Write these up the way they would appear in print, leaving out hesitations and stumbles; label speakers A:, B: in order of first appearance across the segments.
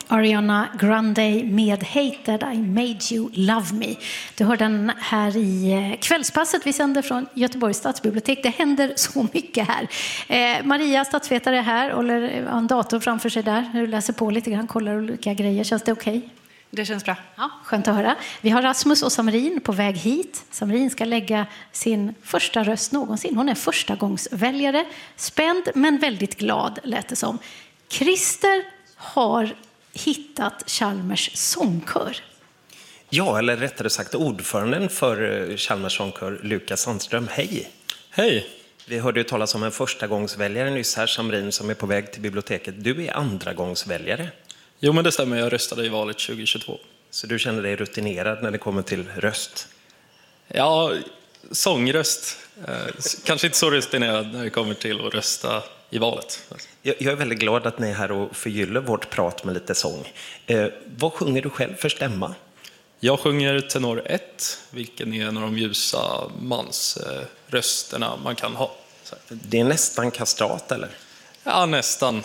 A: Ariana Grande med Hate That I Made You Love Me. Du hör den här i kvällspasset vi sänder från Göteborgs stadsbibliotek. Det händer så mycket här. Maria, statsvetare, är här och har en dator framför sig där. Du läser på lite grann, kollar olika grejer. Känns det okej?
B: Det känns bra.
A: Ja, skönt att höra. Vi har Rasmus och Samarin på väg hit. Samarin ska lägga sin första röst någonsin. Hon är förstagångsväljare. Spänd men väldigt glad, lät det som. Christer har hittat Chalmers sångkör.
C: Ja, eller rättare sagt ordföranden för Chalmers sångkör, Lukas Sandström. Hej!
D: Hej!
C: Vi hörde ju talas om en förstagångsväljare nyss här, Samarin, som är på väg till biblioteket. Du är andragångsväljare.
D: Jo, men det stämmer. Jag röstade i valet 2022.
C: Så du känner dig rutinerad när det kommer till röst?
D: Ja, sångröst. Kanske inte så rutinerad när det kommer till att rösta i valet.
C: Jag är väldigt glad att ni är här och förgyller vårt prat med lite sång. Vad sjunger du själv för stämma?
D: Jag sjunger tenor 1, vilken är en av de ljusa mansrösterna man kan ha.
C: Det är nästan kastrat, eller?
D: Ja, nästan.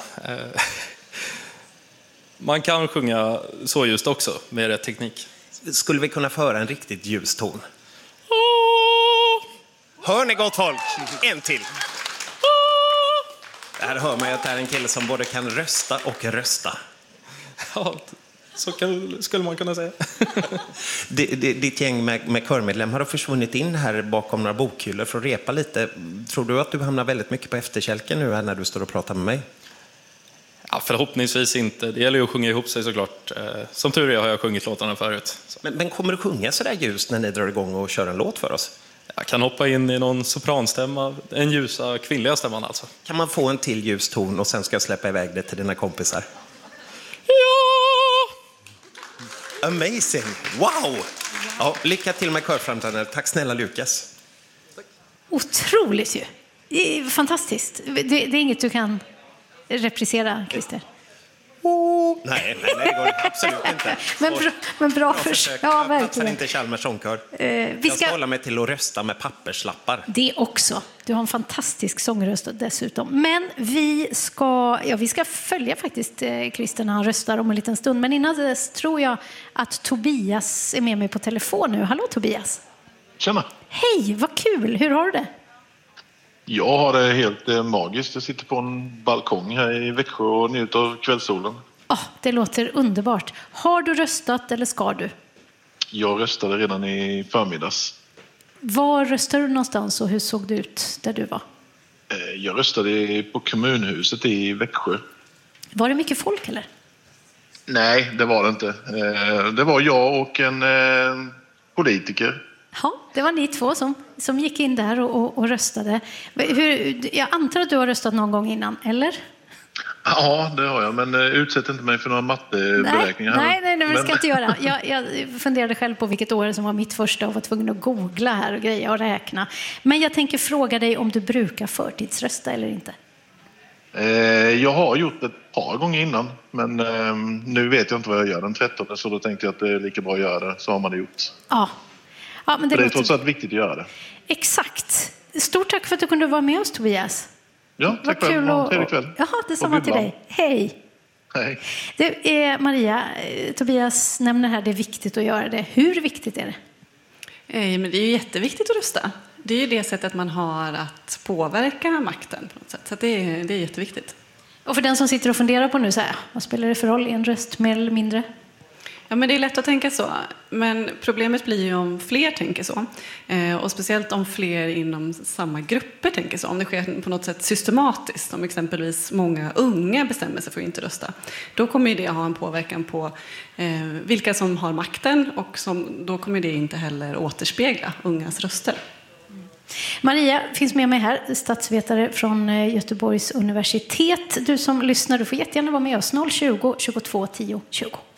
D: Man kan sjunga så just också, med rätt teknik.
C: Skulle vi kunna föra en riktigt ljus ton? Hör ni, gott folk? En till. Här hör man ju att det är en kille som både kan rösta och rösta.
D: Ja, så skulle man kunna säga.
C: Ditt gäng med körmedlemmar har försvunnit in här bakom några bokhyllor för att repa lite. Tror du att du hamnar väldigt mycket på efterkälken nu här när du står och pratar med mig?
D: Ja, förhoppningsvis inte. Det gäller ju att sjunga ihop sig såklart. Som tur är har jag sjungit låtarna förut.
C: Men kommer du sjunga så där ljust när ni drar igång och kör en låt för oss?
D: Jag kan hoppa in i någon sopranstämma, en ljusa kvinnliga stämman alltså.
C: Kan man få en till ljus ton och sen ska jag släppa iväg det till dina kompisar?
D: Ja!
C: Amazing! Wow! Ja, lycka till med körframträdandet. Tack snälla Lukas.
A: Otroligt ju. Fantastiskt. Det är inget du kan reprisera, Christer.
C: Nej, det går absolut inte.
A: Men bra försök. Ja, verkligen.
C: Jag passar inte Chalmers sångkör. Jag ska hålla mig till att rösta med papperslappar.
A: Det också. Du har en fantastisk sångröst dessutom. Men vi ska följa faktiskt Christer när han röstar om en liten stund. Men innan dess tror jag att Tobias är med mig på telefon nu. Hallå Tobias.
E: Tjena.
A: Hej, vad kul. Hur har du det?
E: Jag har det helt magiskt. Jag sitter på en balkong här i Växjö och njuter av kvällssolen.
A: Det låter underbart. Har du röstat eller ska du?
E: Jag röstade redan i förmiddags.
A: Var röstade du någonstans och hur såg det ut där du var?
E: Jag röstade på kommunhuset i Växjö.
A: Var det mycket folk eller?
E: Nej, det var det inte. Det var jag och en politiker.
A: Ja, det var ni två som gick in där och röstade. Jag antar att du har röstat någon gång innan, eller?
E: Ja, det har jag, men utsätt inte mig för några matteberäkningar.
A: Nej, det ska jag inte göra. Jag funderade själv på vilket år som var mitt första och var tvungen att googla här och greja och räkna. Men jag tänker fråga dig om du brukar förtidsrösta eller inte.
E: Jag har gjort det ett par gånger innan, men nu vet jag inte vad jag gör den 13, så då tänkte jag att det är lika bra att göra det, så har man det gjort.
A: Ja, men
E: det är trots allt viktigt att göra det.
A: Exakt. Stort tack för att du kunde vara med oss, Tobias.
E: Ja, tack för en trevlig kväll.
A: Jaha, detsamma till dig. Hej.
E: Hej.
A: Det är Maria, Tobias nämner här det är viktigt att göra det. Hur viktigt är det?
B: Men det är ju jätteviktigt att rösta. Det är ju det sättet man har att påverka makten på något sätt. Så det är jätteviktigt.
A: Och för den som sitter och funderar på nu, så här, vad spelar det för roll i en röst, mer eller mindre?
B: Ja, men det är lätt att tänka så. Men problemet blir ju om fler tänker så. Och speciellt om fler inom samma grupper tänker så. Om det sker på något sätt systematiskt. Om exempelvis många unga bestämmer sig för att inte rösta. Då kommer det ha en påverkan på vilka som har makten. Och då kommer det inte heller återspegla ungas röster.
A: Maria finns med mig här, statsvetare från Göteborgs universitet. Du som lyssnar, du får jättegärna vara med oss. 020 22 10 20.